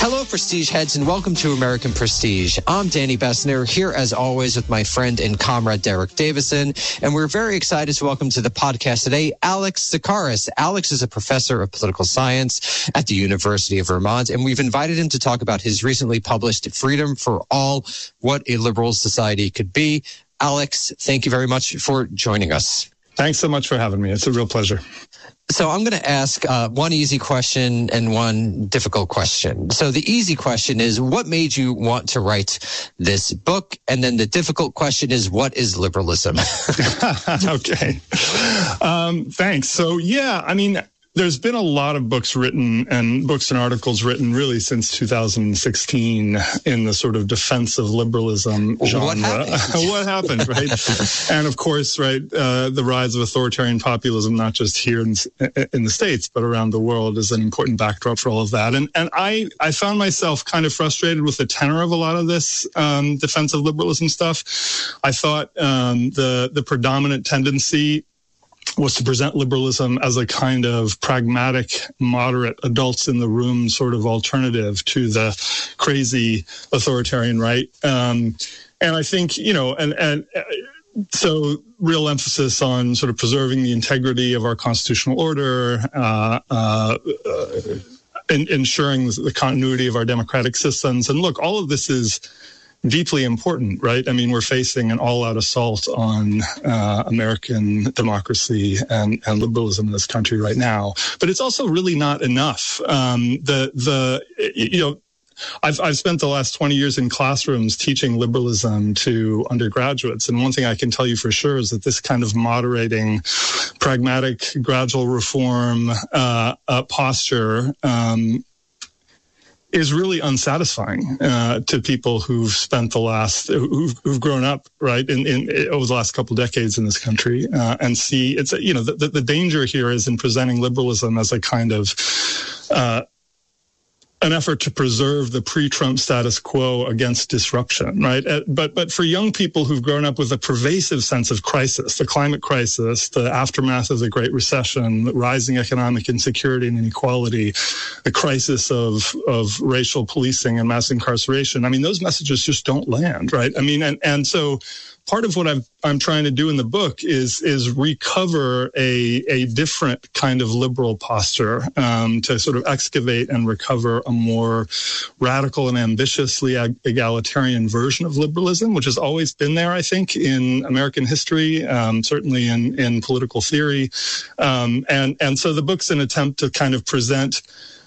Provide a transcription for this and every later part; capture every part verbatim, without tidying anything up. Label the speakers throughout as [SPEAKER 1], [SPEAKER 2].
[SPEAKER 1] Hello, Prestige heads, and welcome to American Prestige. I'm Danny Bessner, here as always with my friend and comrade Derek Davison, and we're very excited to welcome to the podcast today Alex Tsakiris. Alex is a professor of political science at the University of Vermont, and we've invited him to talk about his recently published Freedom for All, What a Liberal Society Could Be. Alex, thank you very much for joining us.
[SPEAKER 2] Thanks so much for having me. It's a real pleasure.
[SPEAKER 1] So I'm going to ask uh, one easy question and one difficult question. So the easy question is, what made you want to write this book? And then the difficult question is, what is liberalism?
[SPEAKER 2] Okay. Um, thanks. So, yeah, I mean, there's been a lot of books written and books and articles written really since two thousand sixteen in the sort of defense of liberalism genre.
[SPEAKER 1] What happened?
[SPEAKER 2] What happened, right? And of course, right, uh, the rise of authoritarian populism, not just here in, in the States, but around the world, is an important backdrop for all of that. And and I, I found myself kind of frustrated with the tenor of a lot of this um, defense of liberalism stuff. I thought um, the the predominant tendency was to present liberalism as a kind of pragmatic, moderate, adults in the room sort of alternative to the crazy authoritarian right. Um, and I think, you know, and, and so real emphasis on sort of preserving the integrity of our constitutional order, uh, uh, uh, in, ensuring the continuity of our democratic systems. And look, all of this is deeply important, right? I mean, we're facing an all-out assault on uh, American democracy and, and liberalism in this country right now. But it's also really not enough. Um, the the you know, I've I've spent the last twenty years in classrooms teaching liberalism to undergraduates, and one thing I can tell you for sure is that this kind of moderating, pragmatic, gradual reform uh, uh, posture Um, is really unsatisfying uh, to people who've spent the last, who've, who've grown up, right, in, in over the last couple of decades in this country, uh, and see it's, you know, the, the danger here is in presenting liberalism as a kind of uh, an effort to preserve the pre-Trump status quo against disruption, right? But but for young people who've grown up with a pervasive sense of crisis, the climate crisis, the aftermath of the Great Recession, rising economic insecurity and inequality, the crisis of of racial policing and mass incarceration, I mean, those messages just don't land, right? I mean, and, and so part of what I'm I'm trying to do in the book is is recover a a different kind of liberal posture, um, to sort of excavate and recover a more radical and ambitiously egalitarian version of liberalism, which has always been there, I think, in American history, um, certainly in in political theory, um, and and so the book's an attempt to kind of present.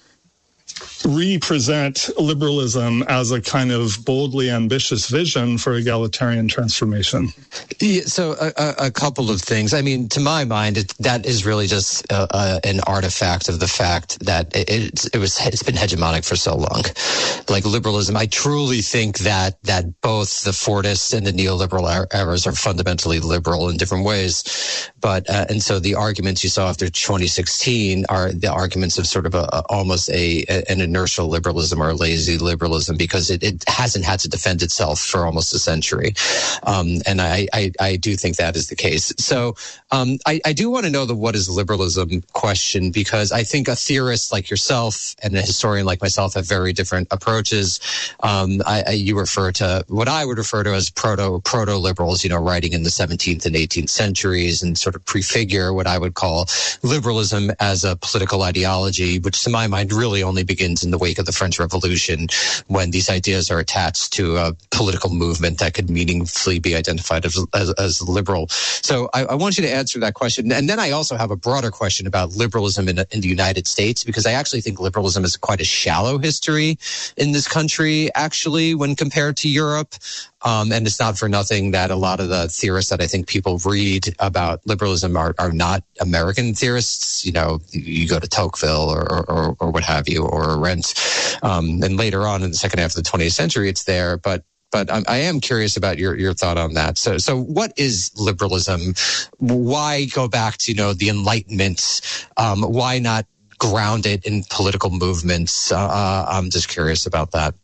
[SPEAKER 2] represent liberalism as a kind of boldly ambitious vision for egalitarian transformation.
[SPEAKER 1] Yeah, so a, a couple of things. I mean, to my mind, it, that is really just uh, uh, an artifact of the fact that it, it, it was it's been hegemonic for so long. Like liberalism, I truly think that that both the Fordist and the neoliberal eras are fundamentally liberal in different ways. But uh, and so the arguments you saw after twenty sixteen are the arguments of sort of a, a almost a, a an inertial liberalism or lazy liberalism, because it, it hasn't had to defend itself for almost a century. Um, and I, I, I do think that is the case. So um, I, I do want to know the what is liberalism question, because I think a theorist like yourself and a historian like myself have very different approaches. Um, I, I, you refer to what I would refer to as proto, proto-liberals, you know, writing in the seventeenth and eighteenth centuries, and sort of prefigure what I would call liberalism as a political ideology, which to my mind really only begins in the wake of the French Revolution, when these ideas are attached to a political movement that could meaningfully be identified as, as, as liberal. So I, I want you to answer that question. And then I also have a broader question about liberalism in, in the United States, because I actually think liberalism is quite a shallow history in this country, actually, when compared to Europe. Um, and it's not for nothing that a lot of the theorists that I think people read about liberalism are, are not American theorists. You know, you go to Tocqueville or, or, or what have you, or Arendt. Um, and later on in the second half of the twentieth century, it's there. But But I am curious about your, your thought on that. So, so what is liberalism? Why go back to, you know, the Enlightenment? Um, why not ground it in political movements? Uh, I'm just curious about that.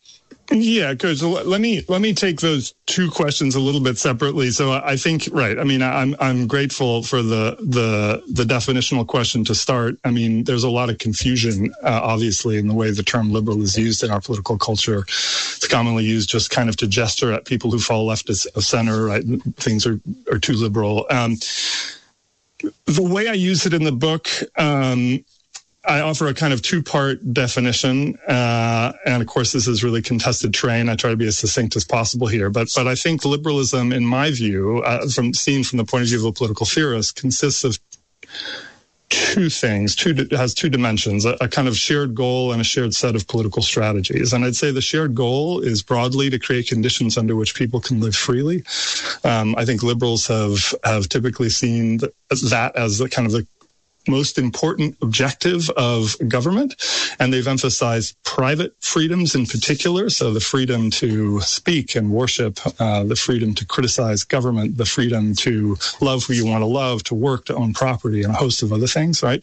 [SPEAKER 2] Yeah, Coach. Let me let me take those two questions a little bit separately. So I think, right. I mean, I'm I'm grateful for the the the definitional question to start. I mean, there's a lot of confusion, uh, obviously, in the way the term liberal is used in our political culture. It's commonly used just kind of to gesture at people who fall left of center. Right, things are are too liberal. Um, the way I use it in the book. Um, I offer a kind of two-part definition, uh, and of course, this is really contested terrain. I try to be as succinct as possible here, but but I think liberalism, in my view, uh, from seen from the point of view of a political theorist, consists of two things. Two has two dimensions: a, a kind of shared goal and a shared set of political strategies. And I'd say the shared goal is broadly to create conditions under which people can live freely. Um, I think liberals have have typically seen that as the kind of the most important objective of government, and they've emphasized private freedoms in particular. So the freedom to speak and worship, uh, the freedom to criticize government, the freedom to love who you want to love, to work, to own property, and a host of other things, right?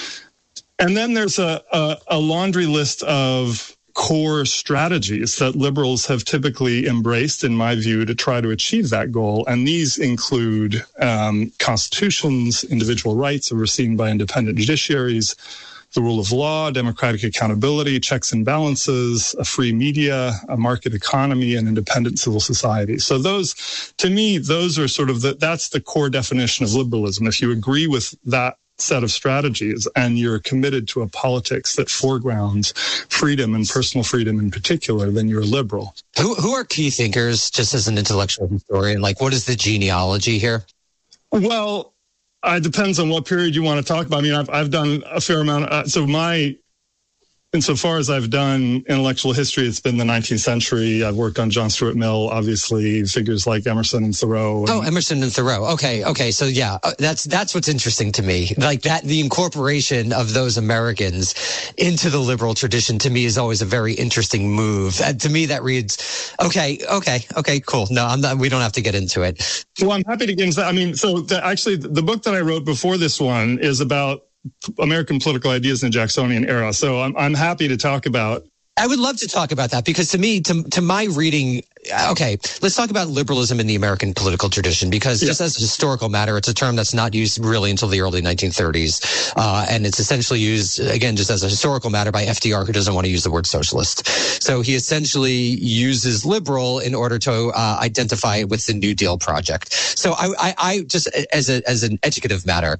[SPEAKER 2] And then there's a, a, a laundry list of core strategies that liberals have typically embraced, in my view, to try to achieve that goal. And these include um, constitutions, individual rights overseen by independent judiciaries, the rule of law, democratic accountability, checks and balances, a free media, a market economy, and independent civil society. So those, to me, those are sort of the, that's the core definition of liberalism. If you agree with that set of strategies and you're committed to a politics that foregrounds freedom and personal freedom in particular, then you're a liberal.
[SPEAKER 1] Who who are key thinkers, just as an intellectual historian? Like, what is the genealogy here?
[SPEAKER 2] Well, it depends on what period you want to talk about. I mean, I've I've done a fair amount. Of, uh, so my Insofar as I've done intellectual history, it's been the nineteenth century. I've worked on John Stuart Mill, obviously, figures like Emerson and Thoreau. And-
[SPEAKER 1] oh, Emerson and Thoreau. Okay, okay. So yeah, that's that's what's interesting to me. Like that, the incorporation of those Americans into the liberal tradition to me is always a very interesting move. And to me, that reads, okay, okay, okay, cool. No, I'm not. We don't have to get into it.
[SPEAKER 2] Well, I'm happy to get into that. I mean, so the, actually, the book that I wrote before this one is about American political ideas in the Jacksonian era. So I'm I'm happy to talk about.
[SPEAKER 1] I would love to talk about that because to me, to to my reading, okay, let's talk about liberalism in the American political tradition because yeah. just as a historical matter, it's a term that's not used really until the early nineteen thirties. Uh, and it's essentially used, again, just as a historical matter by F D R, who doesn't want to use the word socialist. So he essentially uses liberal in order to uh, identify it with the New Deal project. So I, I, I just, as a as an educative matter,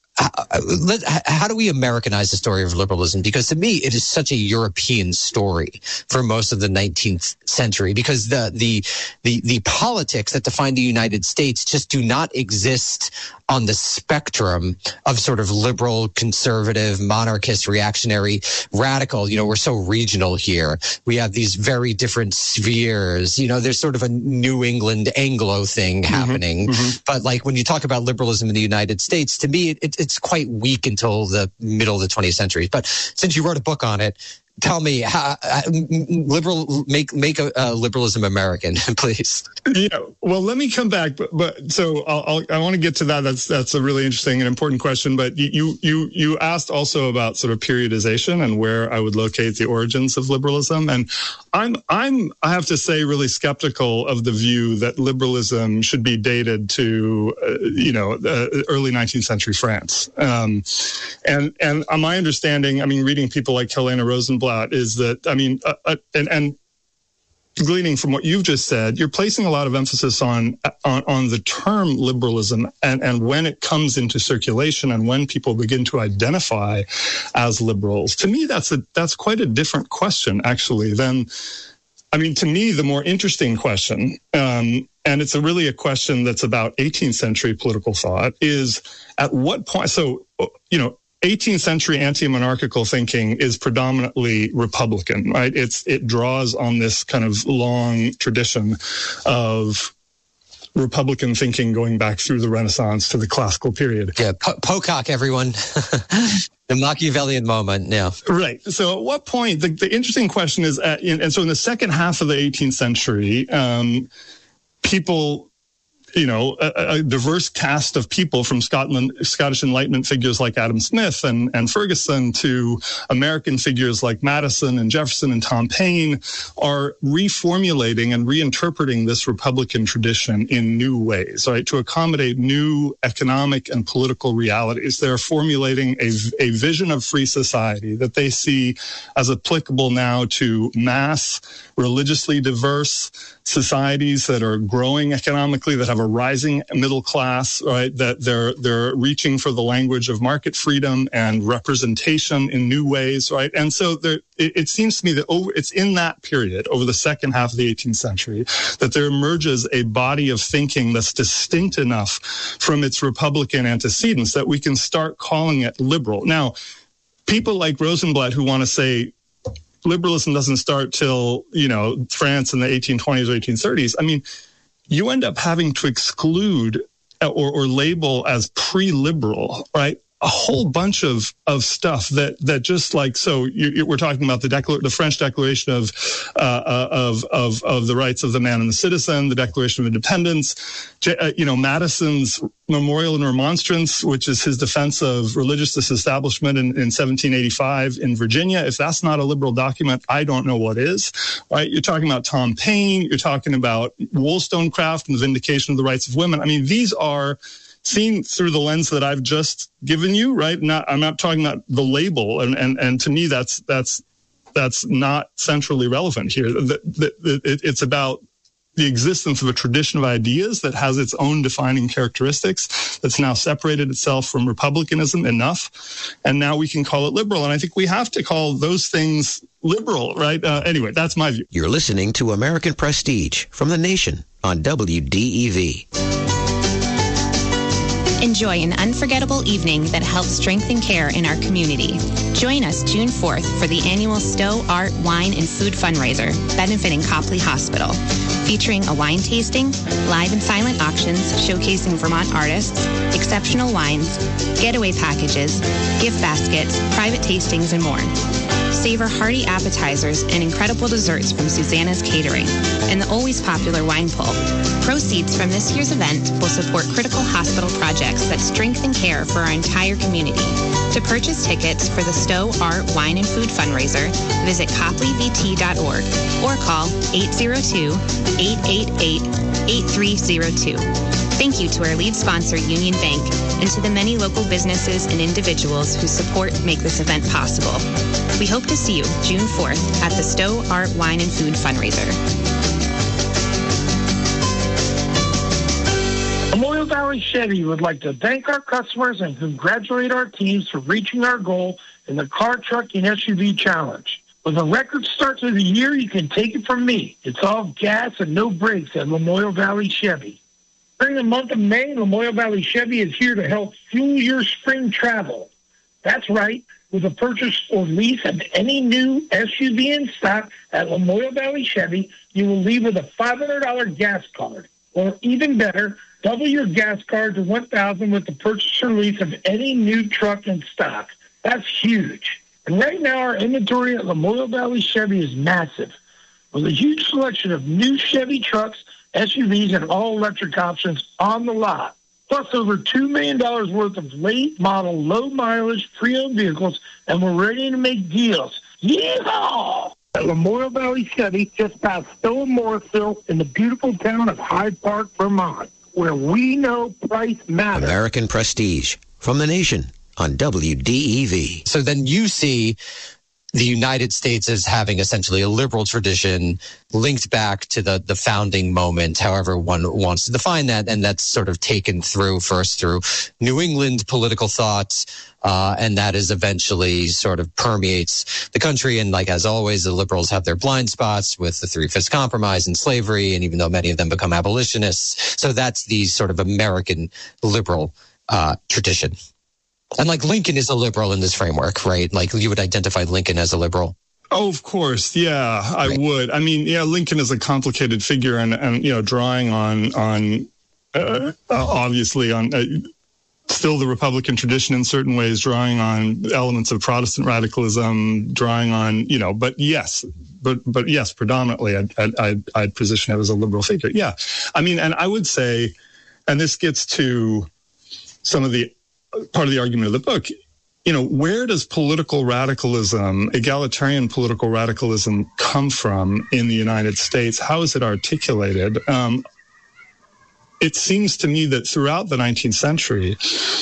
[SPEAKER 1] how do we Americanize the story of liberalism? Because to me, it is such a European story for most of the nineteenth century. Because the the the the politics that define the United States just do not exist on the spectrum of sort of liberal, conservative, monarchist, reactionary, radical. You know, we're so regional here. We have these very different spheres. You know, there's sort of a New England Anglo thing mm-hmm, happening. Mm-hmm. But like when you talk about liberalism in the United States, to me, it, it, it's quite weak until the middle of the twentieth century. But since you wrote a book on it, tell me how uh, liberal make make a, uh, liberalism American, please.
[SPEAKER 2] Yeah, well, let me come back, but, but so I'll, I'll, I want to get to that. That's that's a really interesting and important question. But you you you asked also about sort of periodization and where I would locate the origins of liberalism, and I'm I'm I have to say really skeptical of the view that liberalism should be dated to uh, you know uh, early nineteenth century France. Um, and and my understanding, I mean, reading people like Helena Rosenblatt, is that, I mean, uh, uh, and, and gleaning from what you've just said, you're placing a lot of emphasis on on, on the term liberalism and, and when it comes into circulation and when people begin to identify as liberals. To me, that's a that's quite a different question, actually, than, I mean, to me, the more interesting question, um, and it's a really a question that's about eighteenth century political thought, is at what point, so, you know, eighteenth century anti-monarchical thinking is predominantly Republican, right? It's it draws on this kind of long tradition of Republican thinking going back through the Renaissance to the classical period.
[SPEAKER 1] Yeah, po- Pocock, everyone. The Machiavellian moment, yeah.
[SPEAKER 2] Right. So at what point, the, the interesting question is, at, and so in the second half of the eighteenth century, um, people... you know, a, a diverse cast of people from Scotland, Scottish Enlightenment figures like Adam Smith and, and Ferguson to American figures like Madison and Jefferson and Tom Paine are reformulating and reinterpreting this Republican tradition in new ways, right, to accommodate new economic and political realities. They're formulating a, a vision of free society that they see as applicable now to mass, religiously diverse societies that are growing economically, that have a rising middle class, right? That they're they're reaching for the language of market freedom and representation in new ways, right? And so there, it, it seems to me that over it's in that period, over the second half of the eighteenth century, that there emerges a body of thinking that's distinct enough from its Republican antecedents that we can start calling it liberal. Now, people like Rosenblatt who want to say liberalism doesn't start till, you know, France in the eighteen twenties or eighteen thirties. I mean, you end up having to exclude or, or label as pre-liberal, right, a whole bunch of, of stuff that, that just like, so you, you, we're talking about the Declar- the French Declaration of, uh, of, of, of the Rights of the Man and the Citizen, the Declaration of Independence, J- uh, you know, Madison's Memorial and Remonstrance, which is his defense of religious disestablishment in, in seventeen eighty-five in Virginia. If that's not a liberal document, I don't know what is, right? You're talking about Tom Paine, you're talking about Wollstonecraft and the Vindication of the Rights of Women. I mean, these are seen through the lens that I've just given you, right? Not, I'm not talking about the label, and and and to me, that's that's that's not centrally relevant here. The, the, the, it, it's about the existence of a tradition of ideas that has its own defining characteristics, that's now separated itself from republicanism enough, and now we can call it liberal. And I think we have to call those things liberal, right? Uh, anyway, that's my view.
[SPEAKER 3] You're listening to American Prestige from The Nation on W D E V.
[SPEAKER 4] Enjoy an unforgettable evening that helps strengthen care in our community. Join us June fourth for the annual Stowe Art, Wine, and Food fundraiser benefiting Copley Hospital, featuring a wine tasting, live and silent auctions showcasing Vermont artists, exceptional wines, getaway packages, gift baskets, private tastings, and more. Savor hearty appetizers and incredible desserts from Susanna's Catering and the always popular wine pull. Proceeds from this year's event will support critical hospital projects that strengthen care for our entire community. To purchase tickets for the Stowe Art, Wine, and Food fundraiser, visit copley v t dot org or call eight zero two, eight eight eight, eight three zero two. Thank you to our lead sponsor, Union Bank, and to the many local businesses and individuals whose support make this event possible. We hope to see you June fourth at the Stowe Art, Wine, and Food fundraiser.
[SPEAKER 5] Memorial Valley Chevy would like to thank our customers and congratulate our teams for reaching our goal in the Car, Truck, and S U V Challenge. With a record start to the year, you can take it from me. It's all gas and no brakes at Memorial Valley Chevy. During the month of May, Memorial Valley Chevy is here to help fuel your spring travel. That's right. With a purchase or lease of any new S U V in stock at Memorial Valley Chevy, you will leave with a five hundred dollars gas card. Or even better, double your gas card to one thousand dollars with the purchase or lease of any new truck in stock. That's huge. And right now, our inventory at Memorial Valley Chevy is massive, with a huge selection of new Chevy trucks, S U Vs, and all-electric options on the lot. Plus over two million dollars worth of late-model, low-mileage, pre-owned vehicles, and we're ready to make deals. Yeehaw! At Memorial Valley Chevy, just past Stowe and Morrisville, in the beautiful town of Hyde Park, Vermont, where we know price matters.
[SPEAKER 3] American Prestige from The Nation on W D E V.
[SPEAKER 1] So then you see the United States as having essentially a liberal tradition linked back to the, the founding moment, however one wants to define that. And that's sort of taken through first through New England political thought. Uh, and that is eventually sort of permeates the country. And like, as always, the liberals have their blind spots with the Three-Fifths Compromise and slavery. And even though many of them become abolitionists. So that's the sort of American liberal uh, tradition. And like Lincoln is a liberal in this framework, right? Like you would identify Lincoln as a liberal.
[SPEAKER 2] Oh, of course. Yeah, I right. would. I mean, yeah, Lincoln is a complicated figure and, and you know, drawing on, on uh, obviously on uh, still the Republican tradition in certain ways, drawing on elements of Protestant radicalism, drawing on, you know, but yes, but, but yes, predominantly I'd, I'd, I'd position it as a liberal figure. Yeah. I mean, and I would say, and this gets to some of the part of the argument of the book, you know, where does political radicalism, egalitarian political radicalism, come from in the United States? How is it articulated? Um, it seems to me that throughout the nineteenth century,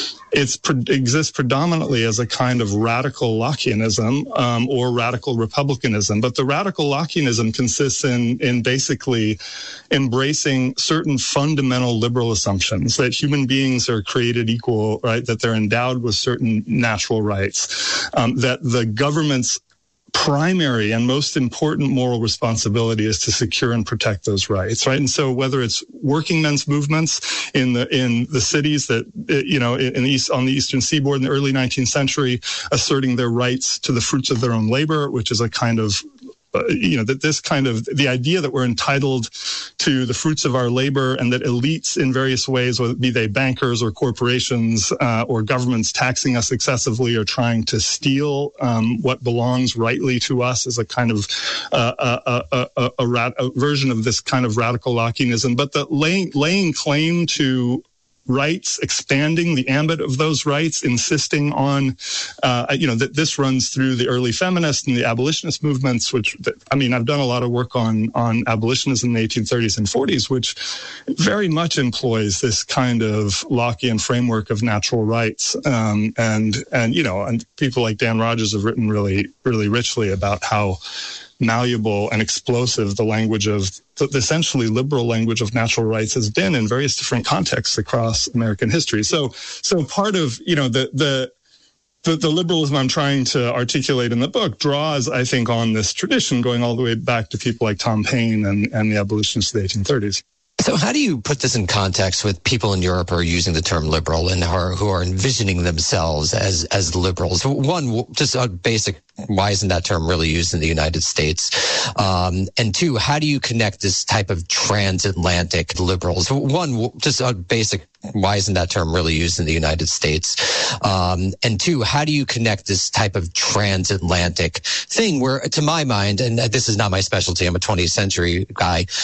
[SPEAKER 2] it exists predominantly as a kind of radical Lockeanism um, or radical republicanism. But the radical Lockeanism consists in, in basically embracing certain fundamental liberal assumptions that human beings are created equal, right? That they're endowed with certain natural rights, um, that the government's primary and most important moral responsibility is to secure and protect those rights, right? And so whether it's working men's movements in the in the cities that, you know, in the east, on the eastern seaboard in the early nineteenth century, asserting their rights to the fruits of their own labor, which is a kind of Uh, you know, that this kind of, the idea that we're entitled to the fruits of our labor and that elites in various ways, whether it be they bankers or corporations uh, or governments taxing us excessively or trying to steal um, what belongs rightly to us, is a kind of uh, a, a, a, a, rat, a version of this kind of radical Lockeanism. But the laying, laying claim to rights, expanding the ambit of those rights, insisting on, uh, you know, that this runs through the early feminist and the abolitionist movements, which, I mean, I've done a lot of work on, on abolitionism in the eighteen thirties and forties, which very much employs this kind of Lockean framework of natural rights. Um, and, and, you know, and people like Dan Rogers have written really, really richly about how malleable and explosive the language of the essentially liberal language of natural rights has been in various different contexts across American history. So, so part of, you know, the, the, the, the liberalism I'm trying to articulate in the book draws, I think, on this tradition going all the way back to people like Tom Paine and, and the abolitionists of the eighteen thirties.
[SPEAKER 1] So how do you put this in context with people in Europe who are using the term liberal and who are, who are envisioning themselves as, as liberals? One, just a basic, why isn't that term really used in the United States? Um, and two, how do you connect this type of transatlantic liberals? One, just a basic, why isn't that term really used in the United States? Um, and two, how do you connect this type of transatlantic thing where, to my mind, and this is not my specialty, I'm a twentieth century guy,